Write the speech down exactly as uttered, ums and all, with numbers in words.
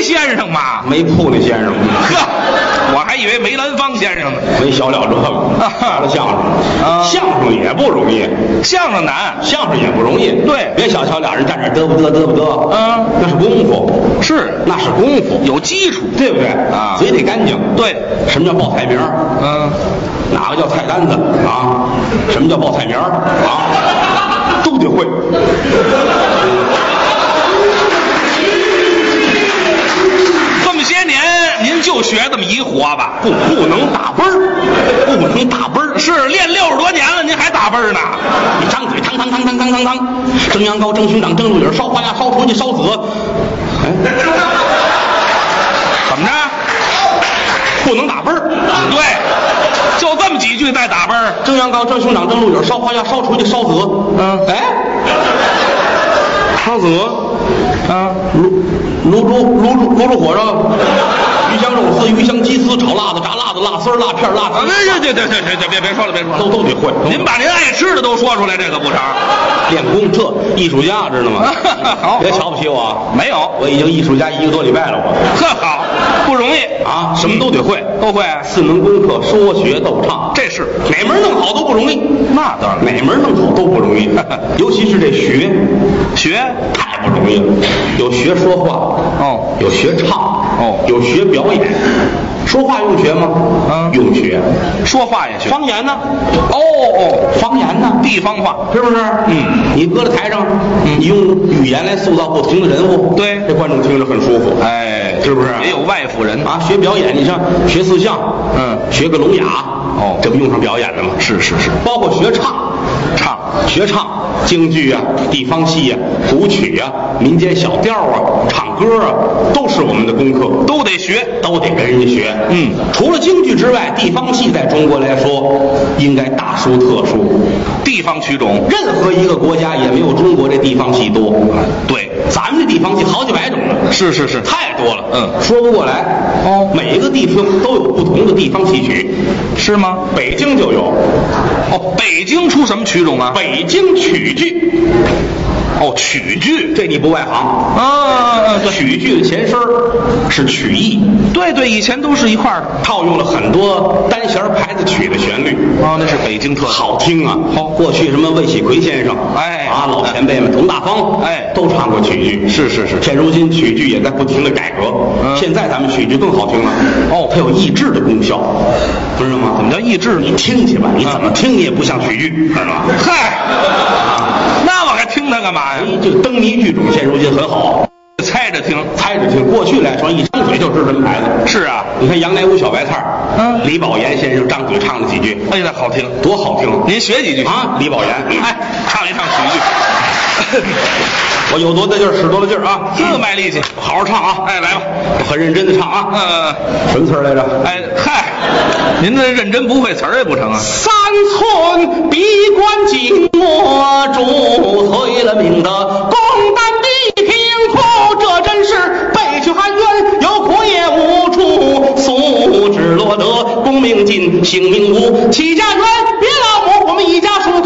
先生嘛， 没铺那先生。 呵，我还以为梅兰芳先生呢。 没小了这个，说了相声， 啊， 相声也不容易， 相声难， 相声也不容易。 对， 别小瞧俩人站这嘚不嘚嘚不嘚， 嗯， 那是功夫， 是， 那是功夫， 有基础， 对不对啊？ 嘴得干净。 对， 什么叫报菜名？ 嗯， 哪个叫菜单子啊？什么叫报菜名啊？都得会。 这么些年您就学这么一活吧？ 不，不能打奔儿，不能打奔儿。 是练六十多年了，您还打奔儿呢？ 你张嘴，汤汤汤汤汤汤汤，蒸羊羔，蒸熊掌，蒸鹿尾，烧花鸭，烧雏鸡，烧子。哎， 怎么着？ 不能打奔儿。 对，就这么几句带打奔儿。 蒸羊羔，蒸熊掌，蒸鹿尾，烧花鸭，烧雏鸡，烧子。 嗯， 哎，烧子。 啊， 卤卤猪卤猪卤猪火烧，鱼香肉丝、鱼香鸡丝、炒辣子、炸辣子、辣丝、辣片、辣啊， 鸡。 别别别别别别别说了，别说了， 都都得会。 您把您爱吃的都说出来，这个不成？ 练功，这艺术家知道吗？ 好， 别瞧不起我， 没有， 我已经艺术家一个多礼拜了，我。 特好，不容易啊，什么都得会， 都会。 四门功课，说学逗唱， 这是哪门弄好都不容易。 那当然， 哪门弄好都不容易，尤其是这学， 学太不容易了。有学说话， 哦， 有学唱， 哦， 有学表演。说话用学吗？ 嗯， 用学。 说话也学。 方言呢？ 哦哦， 方言呢？ 地方话， 是不是？嗯，你搁在台上，嗯，你用语言来塑造不同的人物， 对， 这观众听着很舒服。 哎， 是不是？ 也有外府人啊，学表演，你像学四项， 嗯， 学个聋哑， 哦， 这不用上表演的吗？ 是是是， 包括学唱， 唱学唱，京剧啊，地方戏啊，古曲啊，民间小调啊，唱歌啊，都是我们的功课， 都得学， 都得跟人家学。 嗯， 除了京剧之外，地方戏在中国来说应该大殊特殊， 地方曲种， 任何一个国家也没有中国这地方戏多。 对， 咱们这地方戏好几百种呢。 是是是， 太多了， 嗯， 说不过来。 哦， 每一个地方都有不同的地方戏曲， 是吗？ 北京就有。 哦，北京出什么曲种啊？ 北京曲剧。 哦，曲剧， 这你不外行啊？ 曲剧的前身是曲艺， 对对，以前都是一块儿， 套用了很多单弦牌子曲的旋律。 哦，那是北京特色， 好听啊！ 好， 过去什么魏喜奎先生， 哎啊，老前辈们，佟大方， 哎， 都唱过曲剧。 是是是， 现如今曲剧也在不停的改革， 嗯， 现在咱们曲剧更好听了。 哦， 它有抑制的功效，知道吗？ 怎么叫抑制？ 你听去吧，你怎么听你也不像曲剧，知道吗？ 嗨，那我还听它干嘛呀？ 这个灯谜剧种现如今很好， 猜着听， 猜着听。过去来说，一张嘴就知道什么牌子。 是啊， 你看杨乃武小白菜， 嗯， 李宝岩先生张嘴唱了几句， 哎呀，好听， 多好听！ 您学几句啊？李宝岩， 哎，唱一唱曲剧。 我有多大劲儿使多大劲儿啊！ 这卖力气， 好好唱啊！ 哎，来吧， 我很认真的唱啊！ 嗯， 什么词儿来着？ 哎，嗨，您这认真不会词儿也不成啊！ 三寸闭关紧握住，碎了命的公担地平苦，这真是背去含冤，有苦也无处诉。只落得功名尽，性命无，齐家园